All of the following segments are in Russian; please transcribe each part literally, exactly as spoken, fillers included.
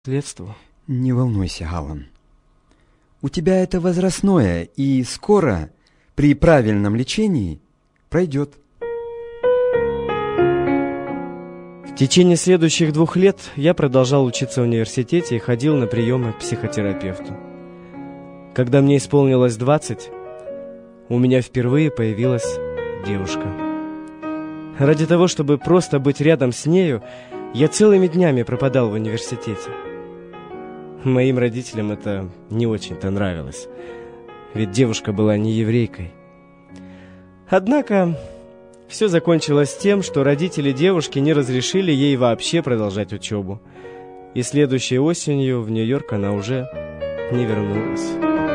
Следству. Не волнуйся, Алан. У тебя это возрастное, и скоро, при правильном лечении, пройдет. В течение следующих двух лет я продолжал учиться в университете и ходил на приемы к психотерапевту. Когда мне исполнилось двадцать, у меня впервые появилась девушка. Ради того, чтобы просто быть рядом с нею, я целыми днями пропадал в университете. Моим родителям это не очень-то нравилось, ведь девушка была не еврейкой. Однако все закончилось тем, что родители девушки не разрешили ей вообще продолжать учебу. И следующей осенью в Нью-Йорк она уже не вернулась.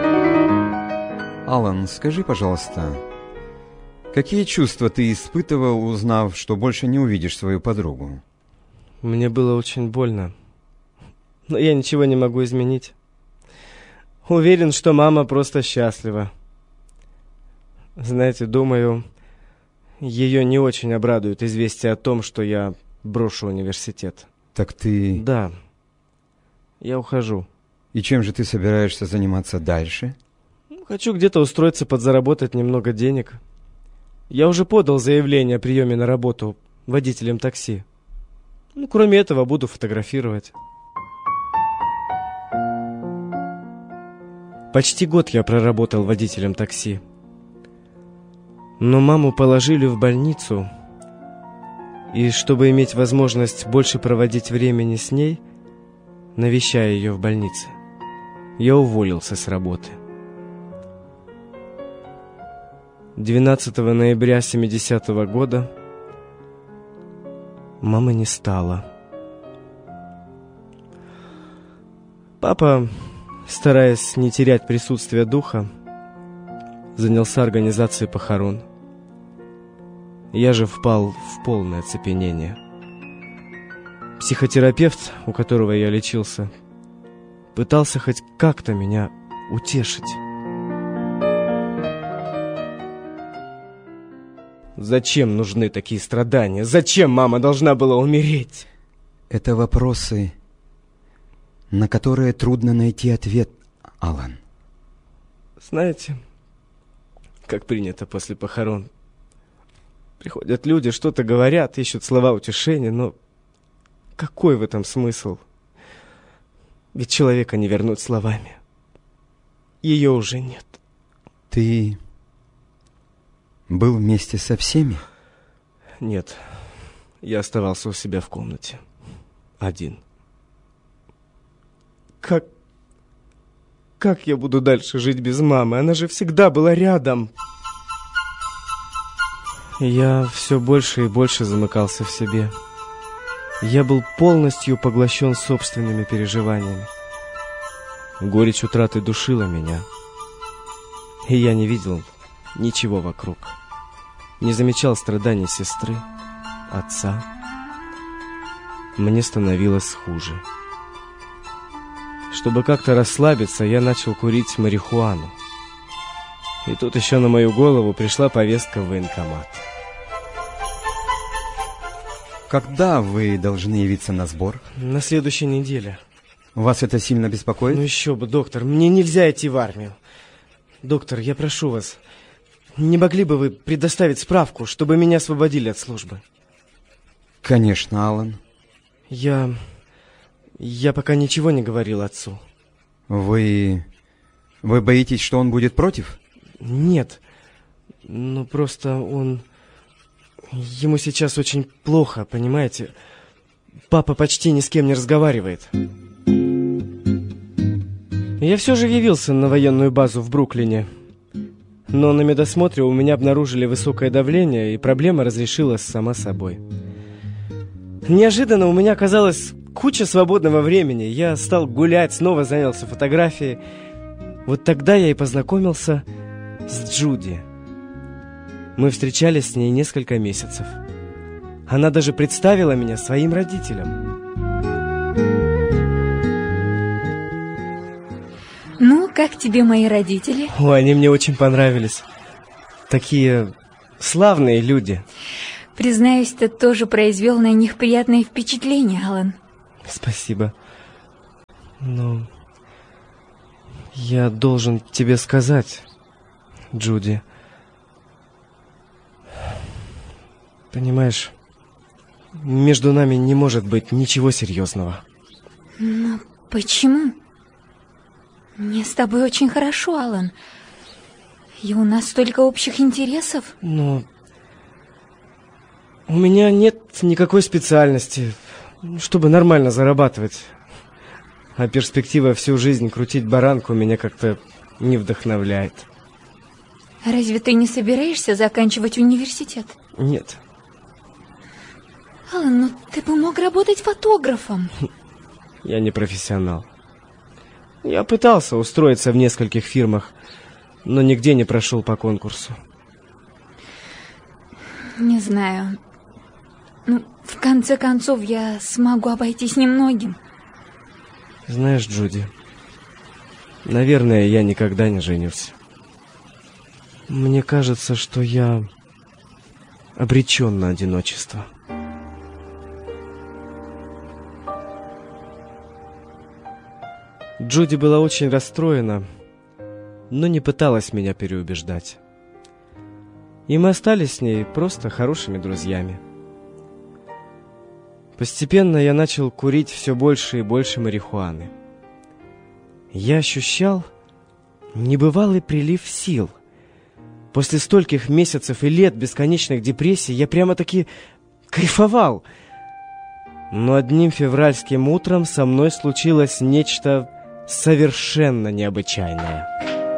Алан, скажи, пожалуйста, какие чувства ты испытывал, узнав, что больше не увидишь свою подругу? Мне было очень больно, но я ничего не могу изменить. Уверен, что мама просто счастлива. Знаете, думаю, ее не очень обрадует известие о том, что я брошу университет. Так ты... Да, я ухожу. И чем же ты собираешься заниматься дальше? Хочу где-то устроиться, подзаработать немного денег. Я уже подал заявление о приеме на работу водителем такси. Ну, кроме этого, буду фотографировать. Почти год я проработал водителем такси. Но маму положили в больницу, и чтобы иметь возможность больше проводить времени с ней, навещая ее в больнице, я уволился с работы. двенадцатого ноября семидесятого года мамы не стало. Папа, стараясь не терять присутствие духа, занялся организацией похорон. Я же впал в полное оцепенение. Психотерапевт, у которого я лечился, пытался хоть как-то меня утешить. Зачем нужны такие страдания? Зачем мама должна была умереть? Это вопросы, на которые трудно найти ответ, Алан. Знаете, как принято после похорон, приходят люди, что-то говорят, ищут слова утешения, но какой в этом смысл? Ведь человека не вернуть словами. Ее уже нет. Ты был вместе со всеми? Нет, я оставался у себя в комнате. Один. Как... Как я буду дальше жить без мамы? Она же всегда была рядом. Я все больше и больше замыкался в себе. Я был полностью поглощен собственными переживаниями. Горечь утраты душила меня. И я не видел ничего вокруг. Не замечал страданий сестры, отца. Мне становилось хуже. Чтобы как-то расслабиться, я начал курить марихуану. И тут еще на мою голову пришла повестка в военкомат. Когда вы должны явиться на сбор? На следующей неделе. Вас это сильно беспокоит? Ну еще бы, доктор, мне нельзя идти в армию. Доктор, я прошу вас, не могли бы вы предоставить справку, чтобы меня освободили от службы? Конечно, Алан. Я... Я пока ничего не говорил отцу. Вы... Вы боитесь, что он будет против? Нет. Ну, просто он... Ему сейчас очень плохо, понимаете? Папа почти ни с кем не разговаривает. Я все же явился на военную базу в Бруклине. Но на медосмотре у меня обнаружили высокое давление, и проблема разрешилась сама собой. Неожиданно у меня оказалась куча свободного времени. Я стал гулять, снова занялся фотографией. Вот тогда я и познакомился с Джуди. Мы встречались с ней несколько месяцев. Она даже представила меня своим родителям. Ну, как тебе мои родители? Ой, они мне очень понравились. Такие славные люди. Признаюсь, ты тоже произвел на них приятное впечатление, Алан. Спасибо. Но я должен тебе сказать, Джуди. Понимаешь, между нами не может быть ничего серьезного. Но почему? Мне с тобой очень хорошо, Алан. И у нас столько общих интересов. Но у меня нет никакой специальности, чтобы нормально зарабатывать. А перспектива всю жизнь крутить баранку меня как-то не вдохновляет. Разве ты не собираешься заканчивать университет? Нет. Алан, ну ты бы мог работать фотографом. Я не профессионал. Я пытался устроиться в нескольких фирмах, но нигде не прошел по конкурсу. Не знаю. Ну, в конце концов, я смогу обойтись немногим. Знаешь, Джуди, наверное, я никогда не женюсь. Мне кажется, что я обречен на одиночество. Джуди была очень расстроена, но не пыталась меня переубеждать. И мы остались с ней просто хорошими друзьями. Постепенно я начал курить все больше и больше марихуаны. Я ощущал небывалый прилив сил. После стольких месяцев и лет бесконечных депрессий я прямо-таки кайфовал. Но одним февральским утром со мной случилось нечто совершенно необычайное.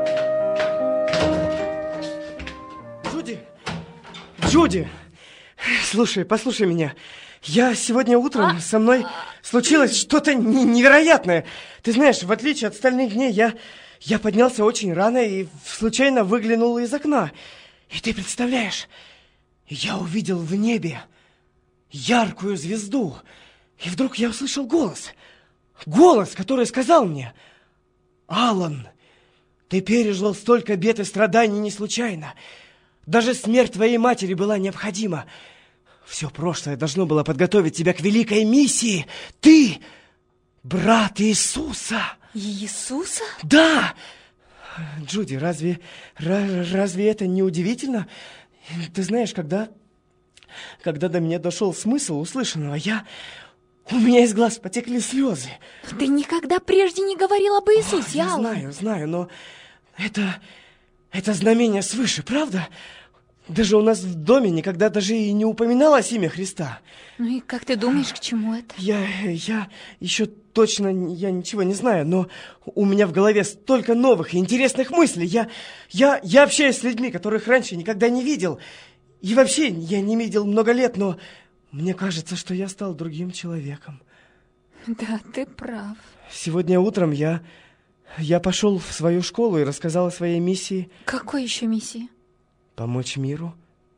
Джуди! Джуди! Слушай, послушай меня. Я сегодня утром, со мной случилось что-то невероятное. Ты знаешь, в отличие от остальных дней, я, я поднялся очень рано и случайно выглянул из окна. И ты представляешь, я увидел в небе яркую звезду. И вдруг я услышал голос. Голос, который сказал мне: «Алан, ты пережил столько бед и страданий не случайно. Даже смерть твоей матери была необходима. Все прошлое должно было подготовить тебя к великой миссии. Ты брат Иисуса». Иисуса? Да! Джуди, разве, разве это не удивительно? Ты знаешь, когда, когда до меня дошел смысл услышанного, я... У меня из глаз потекли слезы. Ты никогда прежде не говорил об Иисусе, Алан. Алан. Знаю, знаю, но это, это знамение свыше, правда? Даже у нас в доме никогда даже и не упоминалось имя Христа. Ну и как ты думаешь, к чему это? Я, я еще точно я ничего не знаю, но у меня в голове столько новых и интересных мыслей. Я, я, я общаюсь с людьми, которых раньше никогда не видел. И вообще я не видел много лет, но... Мне кажется, что я стал другим человеком. Да, ты прав. Сегодня утром я, я пошел в свою школу и рассказал о своей миссии. Какой еще миссии? Помочь миру.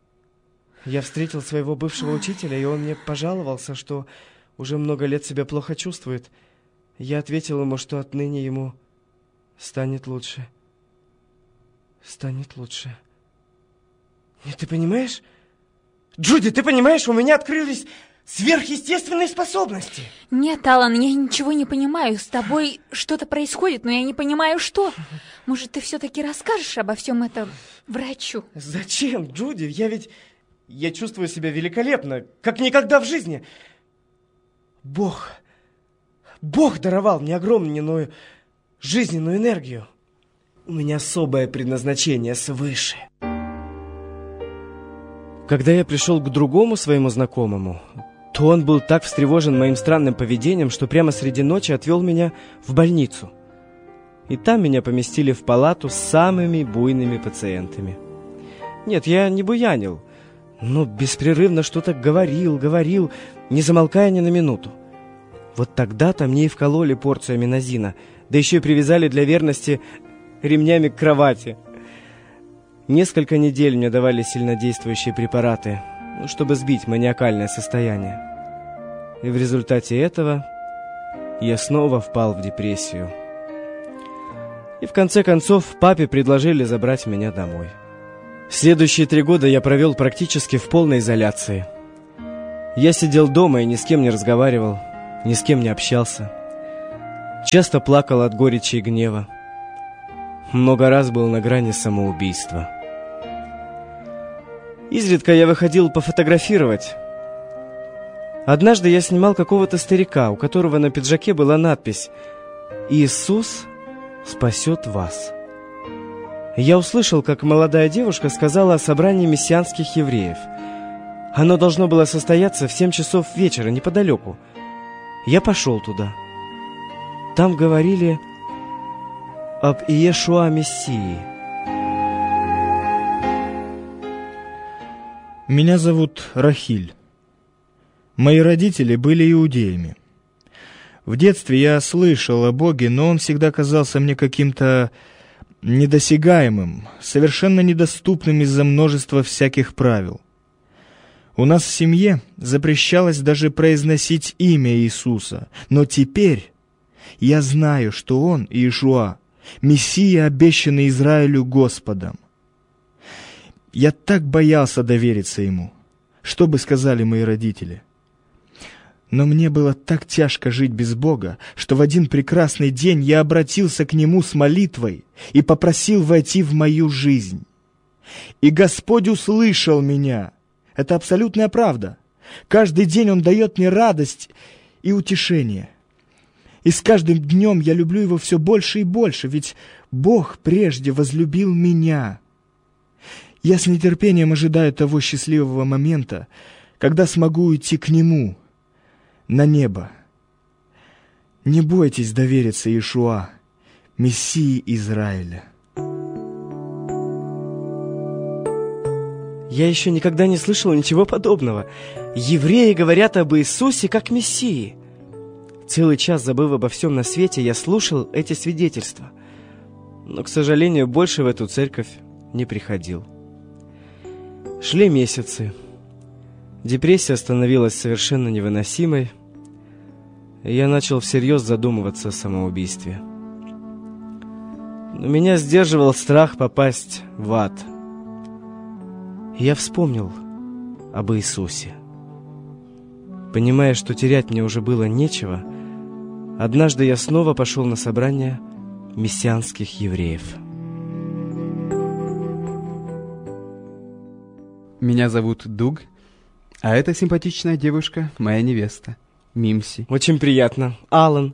Я встретил своего бывшего учителя, и он мне пожаловался, что уже много лет себя плохо чувствует. Я ответил ему, что отныне ему станет лучше. Станет лучше. Нет, ты понимаешь? Джуди, ты понимаешь, у меня открылись сверхъестественные способности. Нет, Алан, я ничего не понимаю. С тобой что-то происходит, но я не понимаю, что. Может, ты все-таки расскажешь обо всем этом врачу? Зачем, Джуди? Я ведь... Я чувствую себя великолепно, как никогда в жизни. Бог... Бог даровал мне огромную жизненную энергию. У меня особое предназначение свыше. Когда я пришел к другому своему знакомому, то он был так встревожен моим странным поведением, что прямо среди ночи отвел меня в больницу. И там меня поместили в палату с самыми буйными пациентами. Нет, я не буянил, но беспрерывно что-то говорил, говорил, не замолкая ни на минуту. Вот тогда-то мне и вкололи порцию аминозина, да еще и привязали для верности ремнями к кровати. Несколько недель мне давали сильнодействующие препараты, ну, чтобы сбить маниакальное состояние. И в результате этого я снова впал в депрессию. И в конце концов папе предложили забрать меня домой. Следующие три года я провел практически в полной изоляции. Я сидел дома и ни с кем не разговаривал, ни с кем не общался. Часто плакал от горечи и гнева. Много раз был на грани самоубийства. Изредка я выходил пофотографировать. Однажды я снимал какого-то старика, у которого на пиджаке была надпись «Иисус спасет вас». Я услышал, как молодая девушка сказала о собрании мессианских евреев. Оно должно было состояться в семь часов вечера, неподалеку. Я пошел туда. Там говорили об Иешуа Мессии. Меня зовут Рахиль. Мои родители были иудеями. В детстве я слышал о Боге, но Он всегда казался мне каким-то недосягаемым, совершенно недоступным из-за множества всяких правил. У нас в семье запрещалось даже произносить имя Иисуса, но теперь я знаю, что Он, Иешуа, Мессия, обещанный Израилю Господом. Я так боялся довериться Ему. Что бы сказали мои родители? Но мне было так тяжко жить без Бога, что в один прекрасный день я обратился к Нему с молитвой и попросил войти в мою жизнь. И Господь услышал меня. Это абсолютная правда. Каждый день Он дает мне радость и утешение. И с каждым днем я люблю Его все больше и больше, ведь Бог прежде возлюбил меня. Я с нетерпением ожидаю того счастливого момента, когда смогу уйти к Нему, на небо. Не бойтесь довериться Иешуа, Мессии Израиля. Я еще никогда не слышал ничего подобного. Евреи говорят об Иисусе как Мессии. Целый час, забыв обо всем на свете, я слушал эти свидетельства. Но, к сожалению, больше в эту церковь не приходил. Шли месяцы. Депрессия становилась совершенно невыносимой, и я начал всерьез задумываться о самоубийстве. Но меня сдерживал страх попасть в ад. И я вспомнил об Иисусе. Понимая, что терять мне уже было нечего, однажды я снова пошел на собрание мессианских евреев. Меня зовут Дуг, а эта симпатичная девушка — моя невеста, Мимси. Очень приятно. Алан.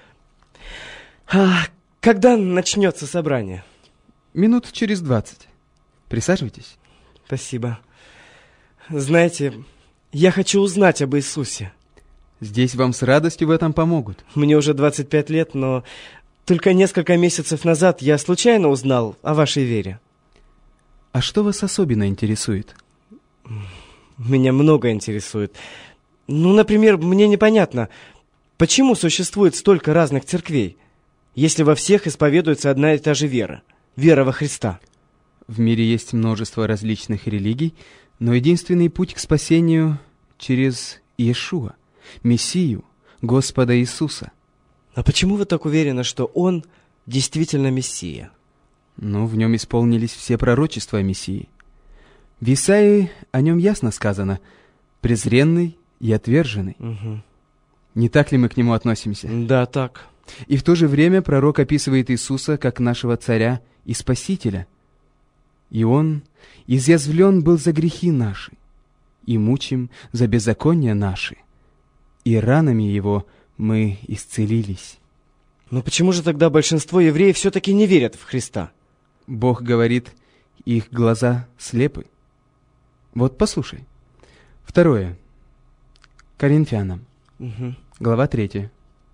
А когда начнется собрание? Минут через двадцать. Присаживайтесь. Спасибо. Знаете, я хочу узнать об Иисусе. Здесь вам с радостью в этом помогут. Мне уже двадцать пять лет, но только несколько месяцев назад я случайно узнал о вашей вере. А что вас особенно интересует? Меня много интересует. Ну, например, мне непонятно, почему существует столько разных церквей, если во всех исповедуется одна и та же вера, вера во Христа. В мире есть множество различных религий, но единственный путь к спасению через Иешуа, Мессию, Господа Иисуса. А почему вы так уверены, что Он действительно Мессия? Ну, в нем исполнились все пророчества о Мессии. В Исаии о нем ясно сказано: презренный и отверженный. Угу. Не так ли мы к нему относимся? Да, так. И в то же время пророк описывает Иисуса как нашего царя и спасителя. И он изъязвлен был за грехи наши, и мучим за беззакония наши, и ранами его мы исцелились. Но почему же тогда большинство евреев все-таки не верят в Христа? Бог говорит, их глаза слепы. Вот послушай. Второе. Коринфянам. Угу. Глава третья.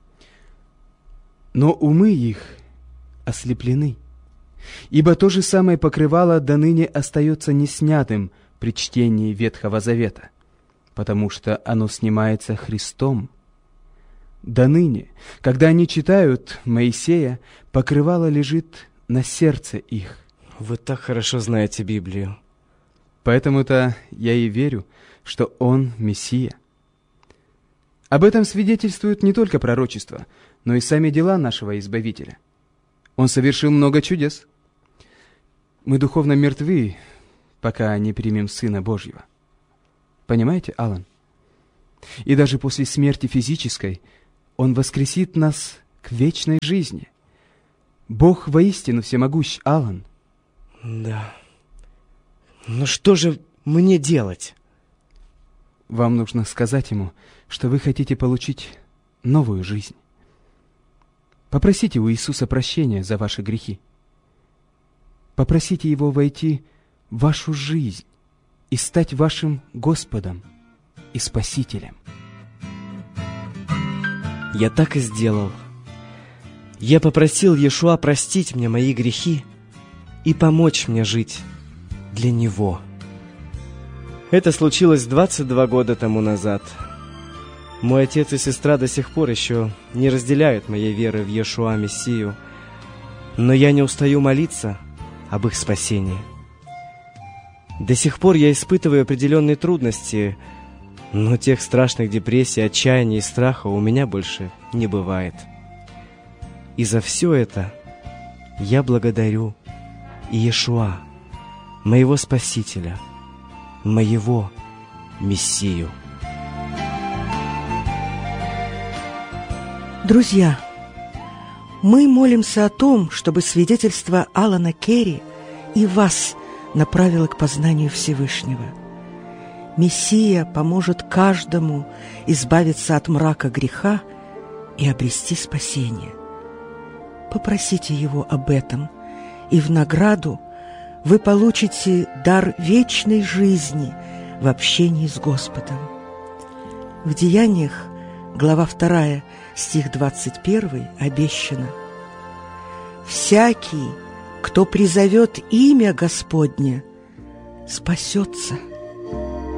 Но умы их ослеплены, ибо то же самое покрывало до ныне остается неснятым при чтении Ветхого Завета, потому что оно снимается Христом. До ныне, когда они читают Моисея, покрывало лежит на сердце их. Вы так хорошо знаете Библию. Поэтому-то я и верю, что Он Мессия. Об этом свидетельствуют не только пророчества, но и сами дела нашего Избавителя. Он совершил много чудес. Мы духовно мертвы, пока не примем Сына Божьего. Понимаете, Алан? И даже после смерти физической Он воскресит нас к вечной жизни. Бог воистину всемогущ, Алан. Да. Ну что же мне делать? Вам нужно сказать ему, что вы хотите получить новую жизнь. Попросите у Иисуса прощения за ваши грехи. Попросите Его войти в вашу жизнь и стать вашим Господом и Спасителем. Я так и сделал. Я попросил Иешуа простить мне мои грехи и помочь мне жить для Него. Это случилось двадцать два года тому назад. Мой отец и сестра до сих пор еще не разделяют моей веры в Иешуа Мессию, но я не устаю молиться об их спасении. До сих пор я испытываю определенные трудности, но тех страшных депрессий, отчаяния и страха у меня больше не бывает. И за все это я благодарю Иешуа, моего Спасителя, моего Мессию. Друзья, мы молимся о том, чтобы свидетельство Алана Керри и вас направило к познанию Всевышнего. Мессия поможет каждому избавиться от мрака греха и обрести спасение. Попросите Его об этом, и в награду вы получите дар вечной жизни в общении с Господом. В Деяниях, глава вторая, стих двадцать первый, обещано: «Всякий, кто призовет имя Господне, спасется».